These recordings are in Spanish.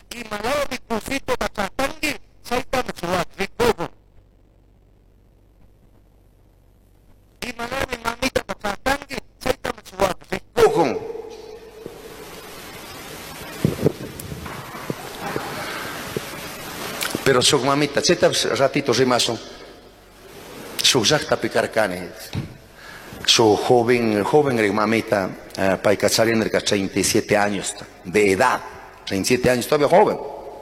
Y malao mi cusito machatangi, saita mchuak, rikogo. Y malao mi mamita machatangi, saita mchuak, rikogo. Pero su mamita, cheta ratito rimaso, su jacta picarcane, su joven mamita, paika salien de 37 años de edad, 37 años, todavía joven.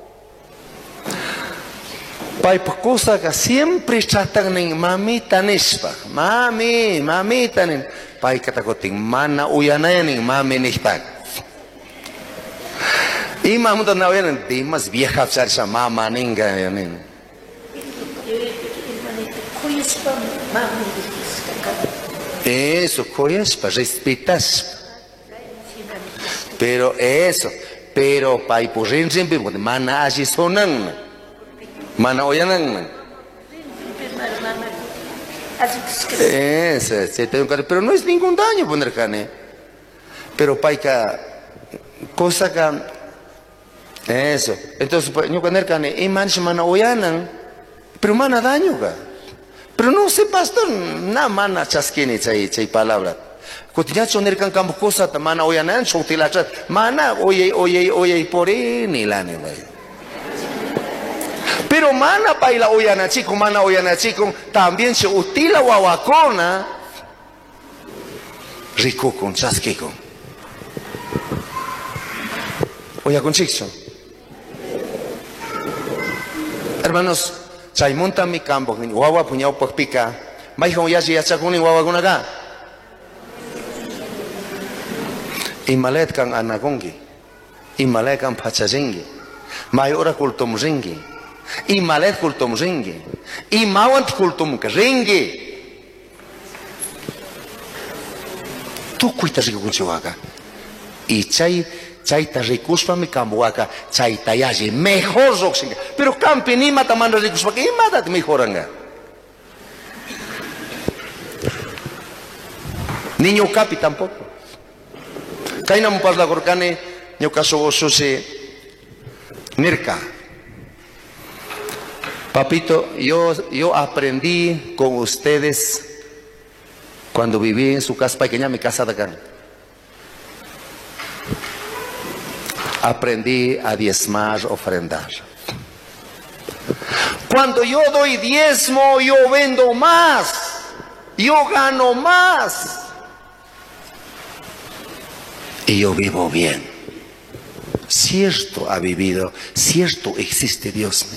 Paika cosa que siempre tratan en mamita nispa, mamita nin, paika takoting mana uyanayan mami nispa. Y mamá no era de más vieja esa mamá ninga nin. Eso, coyespa, respetas. Pero eso, pero pai purin siempre mana así sonan, mana oyanan. Eso, pero no es ningún daño poner cane. Pero pai cosa que eso, entonces yo poner cane, y mana oyanan, pero mana daño ga. Pero no sé, pastor, na mana chasquini chay palabra. Cotidiano soner can campo cosa ta mana oyanan, chotila chat, mana oye por ni la ne. Pero mana paila oyana chico, también se utila guawacona, rico con chasquico. Oya con chico. Hermanos, chaymonta mi campo, guagua puñao por pica, maija ya si achacuni guagua gunaga. Imalet kan anagongi, imalet kan pachajengi, mayora kultum ringi, imalet kultum ringi, imawant kultum ringi. Tu cuita rico con chihuahua. Y chaita ricuspa mi cambuaca, chaita yaji, mejor roxinga. Pero campi ni mata manda ricuspa, que mata mejoranga. Niño capi tampoco. Kaina mupas la gorcane, yo caso gozose nirka. Papito, yo aprendí con ustedes cuando viví en su casa pequeña, mi casa de acá. Aprendí a diezmar, ofrendar. Cuando yo doy diezmo, yo vendo más, yo gano más y yo vivo bien. Cierto ha vivido, cierto existe Dios.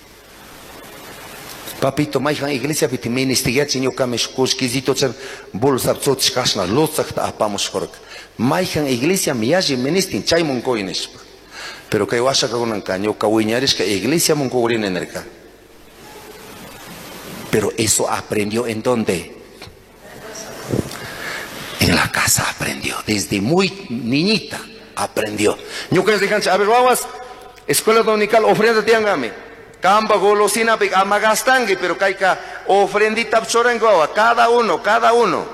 Papito, maija iglesia piti ministigia chinyo kamesh kuskizito cer bolsa tsots kasna lotsak ta apamos kork. Maija iglesia miyaji ministin chay monkoines. Pero que washa ka kunan kanyo kawiñares que iglesia monkorin enerka. Pero eso aprendió en dónde? En la casa aprendió, desde muy niñita aprendió. Yo que les a ver, vamos, escuela dominical, ofrenda tiangame. Camba golosina pe amagastangi, pero caica ofrendita pchorengoa, cada uno.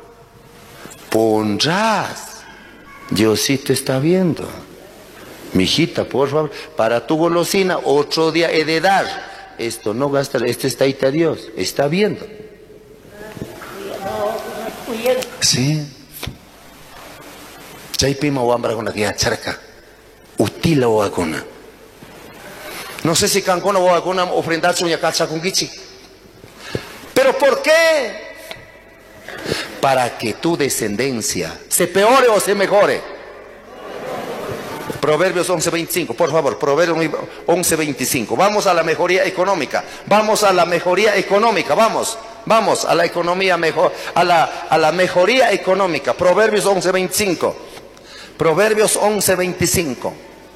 Pondrás. Diosito está viendo. Mijita, por favor, para tu golosina, otro día he de dar. Esto no gastar, este está ahí a Dios, está viendo. Sí. Chaipima o ambra con la charca. Utila o agona. No sé si cancona o agona ofrendar su yacacha con gichi. ¿Pero por qué? Para que tu descendencia se peore o se mejore. Proverbios 11:25, por favor, Proverbios 11:25. Vamos a la mejoría económica. Vamos a la mejoría económica. Vamos a la economía mejor, a la mejoría económica. Proverbios 11:25. Proverbios 11:25.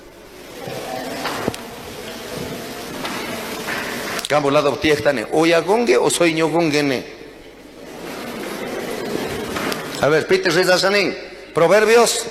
Campo lado tiestane, oyagonge o soy ñogongene. A ver, Peter Rizasanin, Proverbios